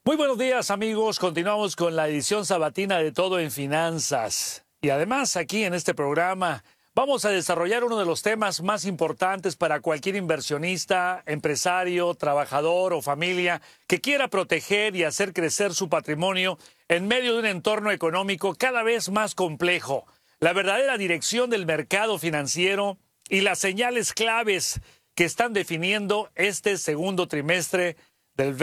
Muy buenos días, amigos. Continuamos con la edición sabatina de Todo en Finanzas. Y además, aquí en este programa vamos a desarrollar uno de los temas más importantes para cualquier inversionista, empresario, trabajador o familia que quiera proteger y hacer crecer su patrimonio en medio de un entorno económico cada vez más complejo. La verdadera dirección del mercado financiero y las señales claves que están definiendo este segundo trimestre del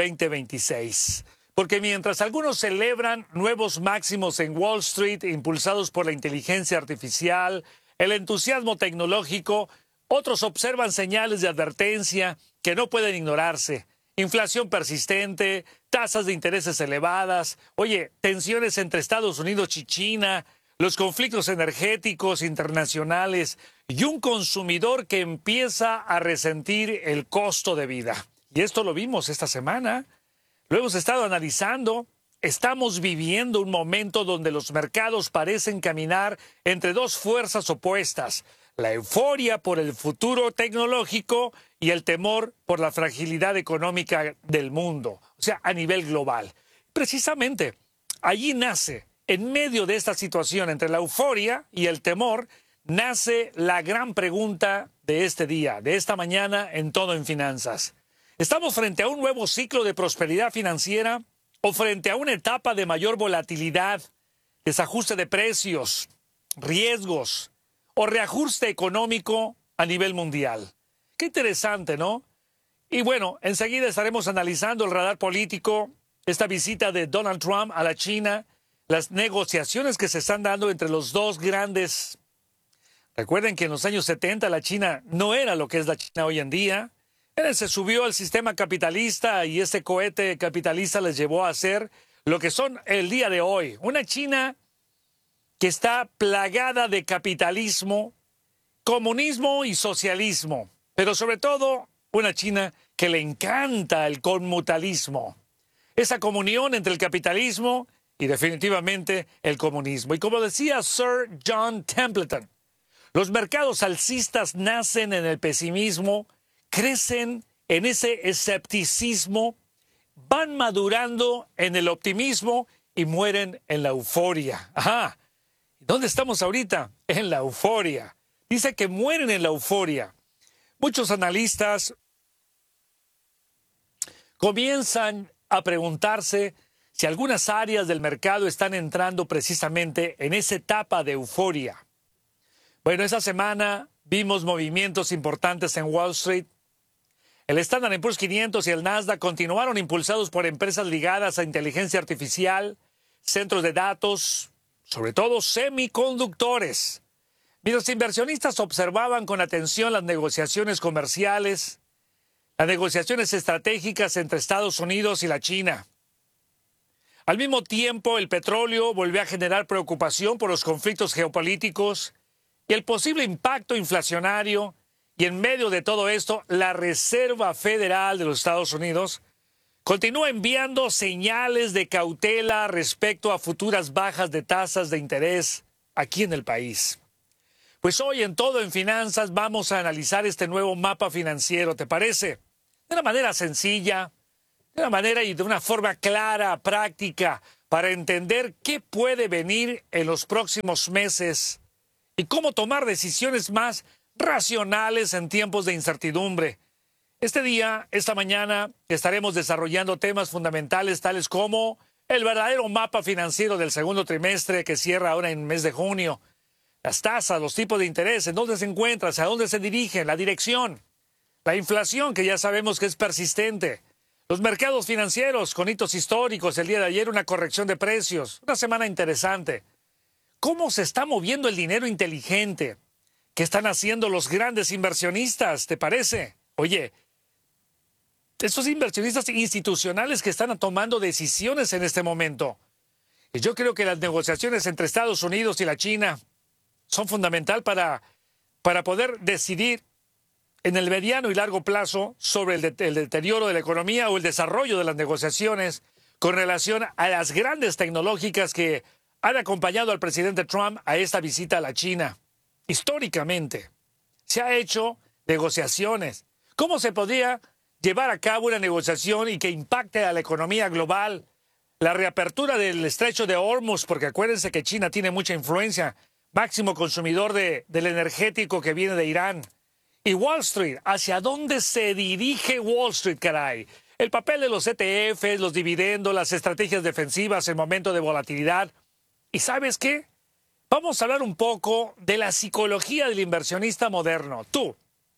2026. Porque mientras algunos celebran nuevos máximos en Wall Street impulsados por la inteligencia artificial, el entusiasmo tecnológico, otros observan señales de advertencia que no pueden ignorarse. Inflación persistente, tasas de intereses elevadas, tensiones entre Estados Unidos y China, los conflictos energéticos internacionales y un consumidor que empieza a resentir el costo de vida. Y esto lo vimos esta semana. Lo hemos estado analizando. Estamos viviendo un momento donde los mercados parecen caminar entre dos fuerzas opuestas: la euforia por el futuro tecnológico y el temor por la fragilidad económica del mundo, o sea, a nivel global. Precisamente, allí nace, en medio de esta situación entre la euforia y el temor, nace la gran pregunta de este día, de esta mañana en Todo en Finanzas. ¿Estamos frente a un nuevo ciclo de prosperidad financiera o frente a una etapa de mayor volatilidad, desajuste de precios, riesgos o reajuste económico a nivel mundial? Qué interesante, ¿no? Y bueno, enseguida estaremos analizando el radar político, esta visita de Donald Trump a la China, las negociaciones que se están dando entre los dos grandes. Recuerden que en los años 70 la China no era lo que es la China hoy en día. Se subió al sistema capitalista y este cohete capitalista les llevó a ser lo que son el día de hoy. Una China que está plagada de capitalismo, comunismo y socialismo. Pero sobre todo, una China que le encanta el conmutalismo. Esa comunión entre el capitalismo y definitivamente el comunismo. Y como decía Sir John Templeton, los mercados alcistas nacen en el pesimismo, crecen en ese escepticismo, van madurando en el optimismo y mueren en la euforia. Ajá. ¿Dónde estamos ahorita? En la euforia. Dice que mueren en la euforia. Muchos analistas comienzan a preguntarse si algunas áreas del mercado están entrando precisamente en esa etapa de euforia. Bueno, esa semana vimos movimientos importantes en Wall Street. El Standard & Poor's 500 y el Nasdaq continuaron impulsados por empresas ligadas a inteligencia artificial, centros de datos, sobre todo semiconductores. Mientras inversionistas observaban con atención las negociaciones comerciales, las negociaciones estratégicas entre Estados Unidos y la China. Al mismo tiempo, el petróleo volvió a generar preocupación por los conflictos geopolíticos y el posible impacto inflacionario. Y en medio de todo esto, la Reserva Federal de los Estados Unidos continúa enviando señales de cautela respecto a futuras bajas de tasas de interés aquí en el país. Pues hoy en Todo en Finanzas vamos a analizar este nuevo mapa financiero, ¿te parece? De una manera sencilla, de una manera y de una forma clara, práctica, para entender qué puede venir en los próximos meses y cómo tomar decisiones más racionales en tiempos de incertidumbre. Esta mañana, estaremos desarrollando temas fundamentales tales como el verdadero mapa financiero del segundo trimestre que cierra ahora en el mes de junio, las tasas, los tipos de interés, en dónde se encuentra, hacia dónde se dirigen, la dirección, la inflación que ya sabemos que es persistente, los mercados financieros con hitos históricos, el día de ayer una corrección de precios, una semana interesante. ¿Cómo se está moviendo el dinero inteligente? ¿Qué están haciendo los grandes inversionistas? ¿Te parece? Estos inversionistas institucionales que están tomando decisiones en este momento. Y yo creo que las negociaciones entre Estados Unidos y la China son fundamental para poder decidir en el mediano y largo plazo sobre el deterioro de la economía o el desarrollo de las negociaciones con relación a las grandes tecnológicas que han acompañado al presidente Trump a esta visita a la China. Históricamente se ha hecho negociaciones. ¿Cómo se podría llevar a cabo una negociación y que impacte a la economía global la reapertura del estrecho de Hormuz, porque acuérdense que China tiene mucha influencia, máximo consumidor del energético que viene de Irán. Y Wall Street, ¿hacia dónde se dirige Wall Street, caray? El papel de los ETFs, los dividendos, las estrategias defensivas en momento de volatilidad. ¿Y sabes qué? Vamos a hablar un poco de la psicología del inversionista moderno. Tú,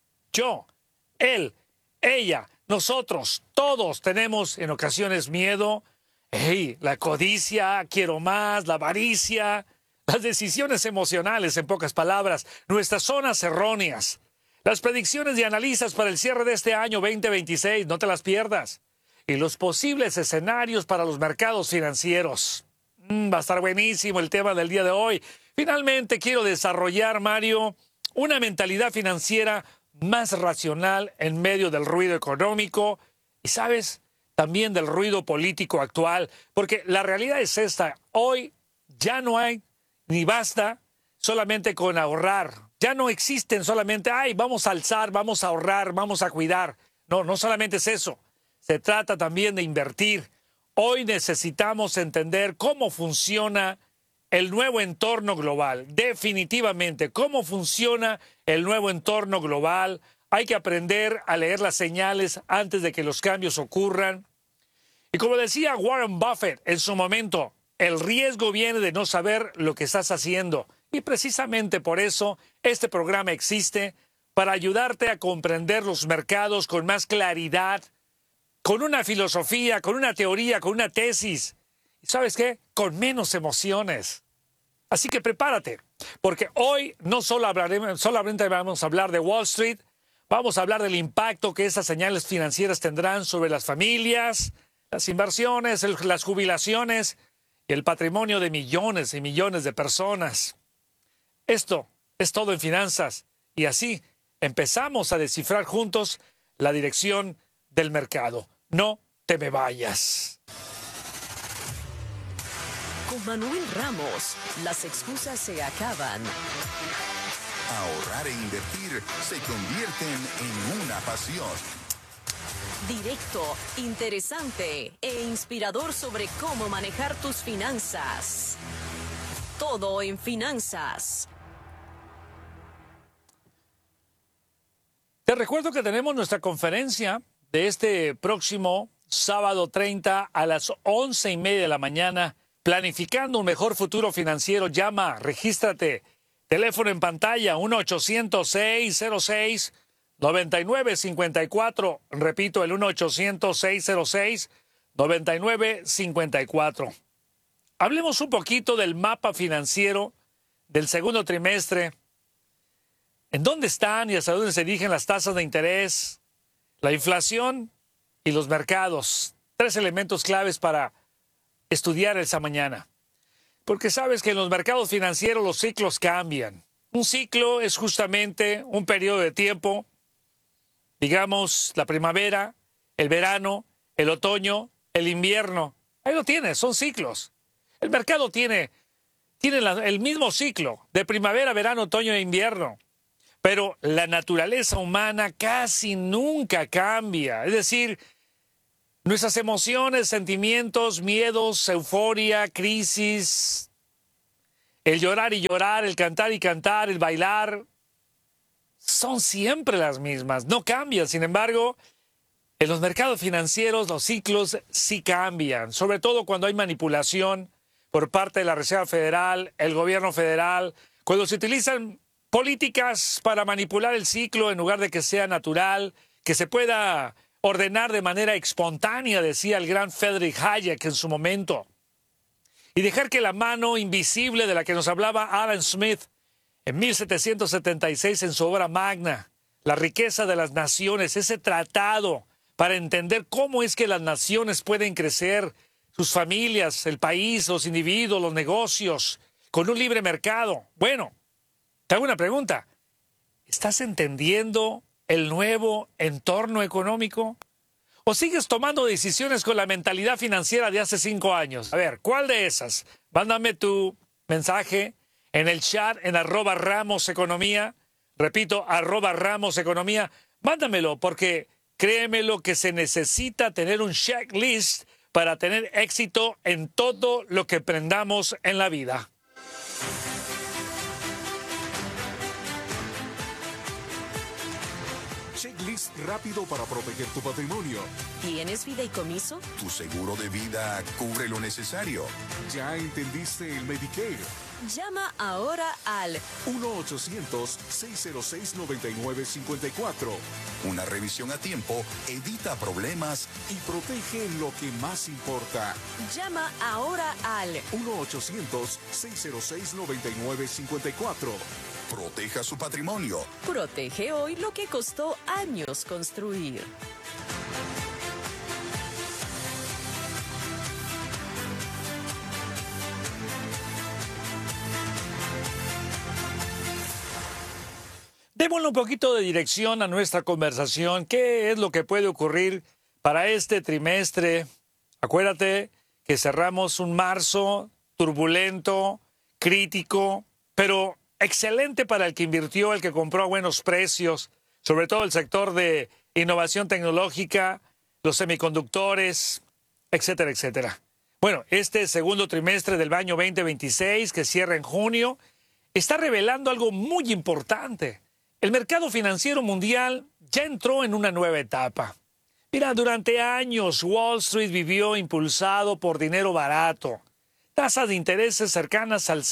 yo, él, ella, nosotros, todos tenemos en ocasiones miedo. La codicia, quiero más, la avaricia, las decisiones emocionales, en pocas palabras, nuestras zonas erróneas. Las predicciones de analistas para el cierre de este año 2026, no te las pierdas. Y los posibles escenarios para los mercados financieros. Va a estar buenísimo el tema del día de hoy. Finalmente quiero desarrollar, Mario, una mentalidad financiera más racional en medio del ruido económico y, ¿sabes?, también del ruido político actual. Porque la realidad es esta. Hoy ya no hay ni basta solamente con ahorrar. Ya no existen solamente, vamos a alzar, vamos a ahorrar, vamos a cuidar. No, no solamente es eso. Se trata también de invertir. Hoy necesitamos entender cómo funciona el nuevo entorno global. Definitivamente, cómo funciona el nuevo entorno global. Hay que aprender a leer las señales antes de que los cambios ocurran. Y como decía Warren Buffett en su momento, el riesgo viene de no saber lo que estás haciendo. Y precisamente por eso este programa existe, para ayudarte a comprender los mercados con más claridad, con una filosofía, con una teoría, con una tesis. ¿Y sabes qué? Con menos emociones. Así que prepárate, porque hoy no solamente vamos a hablar de Wall Street, vamos a hablar del impacto que esas señales financieras tendrán sobre las familias, las inversiones, las jubilaciones y el patrimonio de millones y millones de personas. Esto es todo en finanzas y así empezamos a descifrar juntos la dirección del mercado. No te me vayas. Con Manuel Ramos, las excusas se acaban. Ahorrar e invertir se convierten en una pasión. Directo, interesante e inspirador sobre cómo manejar tus finanzas. Todo en finanzas. Te recuerdo que tenemos nuestra conferencia de este próximo sábado 30 a las 11:30 de la mañana. Planificando un mejor futuro financiero. Llama, regístrate. Teléfono en pantalla, 1-800-606-9954. Repito, el 1-800-606-9954. Hablemos un poquito del mapa financiero del segundo trimestre. ¿En dónde están y hacia dónde se dirigen las tasas de interés, la inflación y los mercados? 3 elementos claves para estudiar esa mañana. Porque sabes que en los mercados financieros los ciclos cambian. Un ciclo es justamente un periodo de tiempo, digamos, la primavera, el verano, el otoño, el invierno. Ahí lo tienes, son ciclos. El mercado tiene el mismo ciclo de primavera, verano, otoño e invierno. Pero la naturaleza humana casi nunca cambia. Es decir, nuestras emociones, sentimientos, miedos, euforia, crisis, el llorar y llorar, el cantar y cantar, el bailar, son siempre las mismas, no cambian. Sin embargo, en los mercados financieros los ciclos sí cambian, sobre todo cuando hay manipulación por parte de la Reserva Federal, el gobierno federal, cuando se utilizan políticas para manipular el ciclo en lugar de que sea natural, que se pueda ordenar de manera espontánea, decía el gran Friedrich Hayek en su momento, y dejar que la mano invisible de la que nos hablaba Adam Smith en 1776 en su obra magna, La riqueza de las naciones, ese tratado para entender cómo es que las naciones pueden crecer, sus familias, el país, los individuos, los negocios, con un libre mercado. Bueno, te hago una pregunta. ¿Estás entendiendo el nuevo entorno económico? ¿O sigues tomando decisiones con la mentalidad financiera de hace 5 años? A ver, ¿cuál de esas? Mándame tu mensaje en el chat en @RamosEconomía. Repito, @RamosEconomía. Mándamelo porque créeme lo que se necesita tener un checklist para tener éxito en todo lo que emprendamos en la vida. Checklist rápido para proteger tu patrimonio. ¿Tienes fideicomiso? Tu seguro de vida cubre lo necesario. ¿Ya entendiste el Medicare? Llama ahora al 1-800-606-9954 Una revisión a tiempo evita problemas. y protege lo que más importa. Llama ahora al 1-800-606-9954. Proteja su patrimonio. Protege hoy lo que costó años construir. Démosle un poquito de dirección a nuestra conversación. ¿Qué es lo que puede ocurrir para este trimestre? Acuérdate que cerramos un marzo turbulento, crítico, pero excelente para el que invirtió, el que compró a buenos precios, sobre todo el sector de innovación tecnológica, los semiconductores, etcétera, etcétera. Bueno, este segundo trimestre del año 2026, que cierra en junio, está revelando algo muy importante. El mercado financiero mundial ya entró en una nueva etapa. Mira, durante años Wall Street vivió impulsado por dinero barato, tasas de intereses cercanas al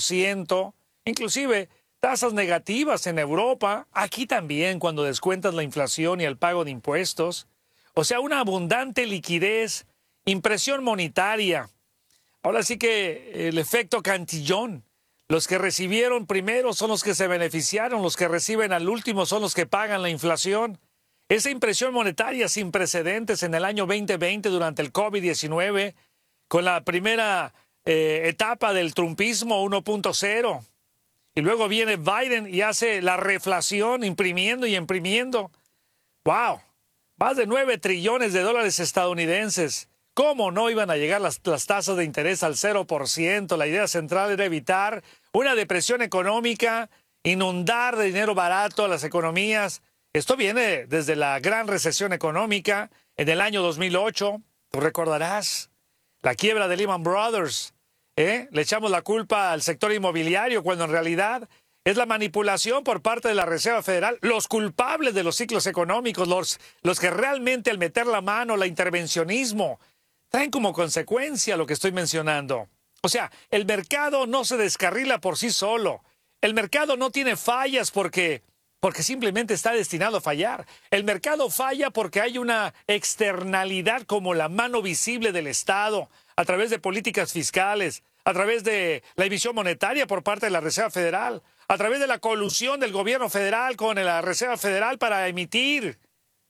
0%, inclusive tasas negativas en Europa, aquí también cuando descuentas la inflación y el pago de impuestos. O sea, una abundante liquidez, impresión monetaria. Ahora sí que el efecto Cantillón. Los que recibieron primero son los que se beneficiaron, los que reciben al último son los que pagan la inflación. Esa impresión monetaria sin precedentes en el año 2020 durante el COVID-19, con la primera etapa del trumpismo 1.0. Y luego viene Biden y hace la reflación imprimiendo y imprimiendo. ¡Wow! Más de 9 trillones de dólares estadounidenses. ¿Cómo no iban a llegar las tasas de interés al 0%? La idea central era evitar una depresión económica, inundar de dinero barato a las economías. Esto viene desde la gran recesión económica en el año 2008. Tú recordarás la quiebra de Lehman Brothers. Le echamos la culpa al sector inmobiliario cuando en realidad es la manipulación por parte de la Reserva Federal, los culpables de los ciclos económicos, los que realmente al meter la mano, el intervencionismo, traen como consecuencia lo que estoy mencionando. O sea, el mercado no se descarrila por sí solo. El mercado no tiene fallas porque simplemente está destinado a fallar. El mercado falla porque hay una externalidad como la mano visible del Estado, a través de políticas fiscales, a través de la emisión monetaria por parte de la Reserva Federal, a través de la colusión del gobierno federal con la Reserva Federal para emitir,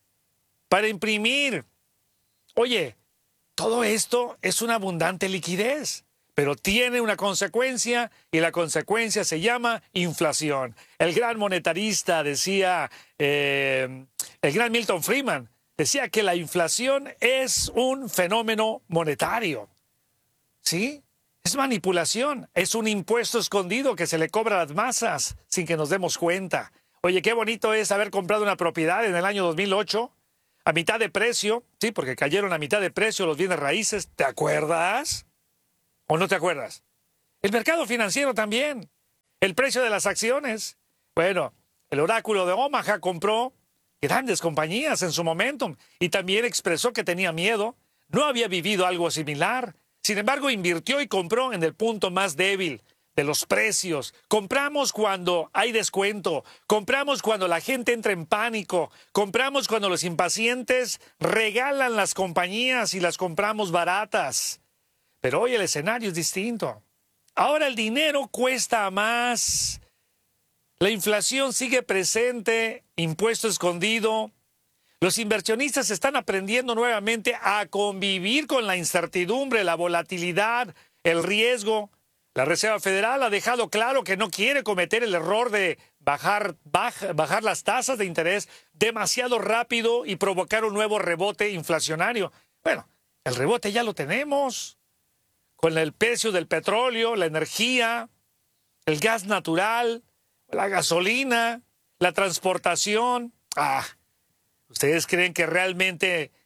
para imprimir. Oye, todo esto es una abundante liquidez, pero tiene una consecuencia y la consecuencia se llama inflación. El gran monetarista decía, el gran Milton Friedman, decía que la inflación es un fenómeno monetario. ¿Sí? Es manipulación, es un impuesto escondido que se le cobra a las masas sin que nos demos cuenta. Oye, qué bonito es haber comprado una propiedad en el año 2008 a mitad de precio, sí, porque cayeron a mitad de precio los bienes raíces. ¿Te acuerdas? ¿O no te acuerdas? El mercado financiero también. El precio de las acciones. Bueno, el oráculo de Omaha compró grandes compañías en su momento y también expresó que tenía miedo. No había vivido algo similar. Sin embargo, invirtió y compró en el punto más débil de los precios. Compramos cuando hay descuento. Compramos cuando la gente entra en pánico. Compramos cuando los impacientes regalan las compañías y las compramos baratas. Pero hoy el escenario es distinto. Ahora el dinero cuesta más. La inflación sigue presente, impuesto escondido. Los inversionistas están aprendiendo nuevamente a convivir con la incertidumbre, la volatilidad, el riesgo. La Reserva Federal ha dejado claro que no quiere cometer el error de bajar las tasas de interés demasiado rápido y provocar un nuevo rebote inflacionario. Bueno, el rebote ya lo tenemos. Con el precio del petróleo, la energía, el gas natural, la gasolina, la transportación. ¿Ustedes creen que realmente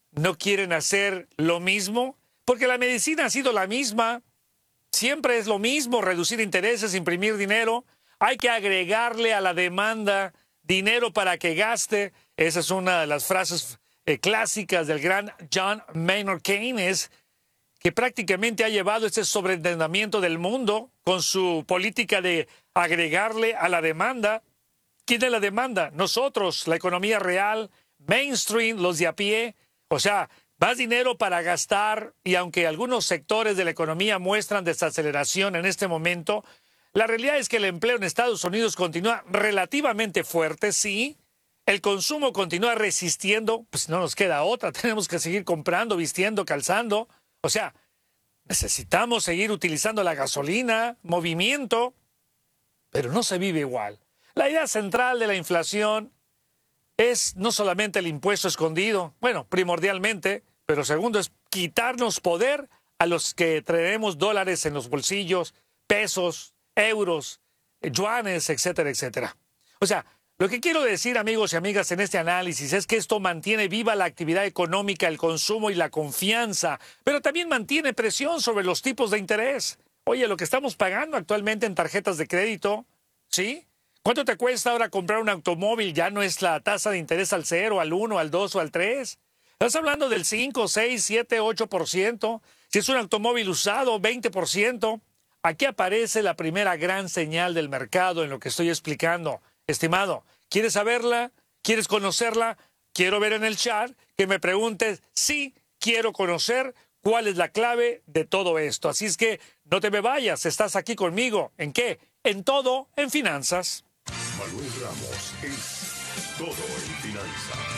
no quieren hacer lo mismo, porque la medicina ha sido la misma. Siempre es lo mismo, reducir intereses, imprimir dinero. Hay que agregarle a la demanda dinero para que gaste. Esa es una de las frases clásicas del gran John Maynard Keynes, que prácticamente ha llevado este sobreendeudamiento del mundo con su política de agregarle a la demanda. ¿Quién es la demanda? Nosotros, la economía real, mainstream, los de a pie. O sea, más dinero para gastar, y aunque algunos sectores de la economía muestran desaceleración en este momento, la realidad es que el empleo en Estados Unidos continúa relativamente fuerte, sí. El consumo continúa resistiendo, pues no nos queda otra, tenemos que seguir comprando, vistiendo, calzando. O sea, necesitamos seguir utilizando la gasolina, movimiento, pero no se vive igual. La idea central de la inflación es no solamente el impuesto escondido, bueno, primordialmente, pero segundo es quitarnos poder a los que traemos dólares en los bolsillos, pesos, euros, yuanes, etcétera, etcétera. O sea, lo que quiero decir, amigos y amigas, en este análisis es que esto mantiene viva la actividad económica, el consumo y la confianza, pero también mantiene presión sobre los tipos de interés. Oye, lo que estamos pagando actualmente en tarjetas de crédito, ¿sí? ¿Cuánto te cuesta ahora comprar un automóvil? Ya no es la tasa de interés al 0, al 1, al 2 o al 3. Estás hablando del 5, 6, 7, 8%. Si es un automóvil usado, 20%. Aquí aparece la primera gran señal del mercado en lo que estoy explicando. Estimado, ¿quieres saberla? ¿Quieres conocerla? Quiero ver en el chat que me preguntes si quiero conocer cuál es la clave de todo esto. Así es que no te me vayas, estás aquí conmigo. ¿En qué? En todo, en finanzas. Manuel Ramos es todo en finanzas.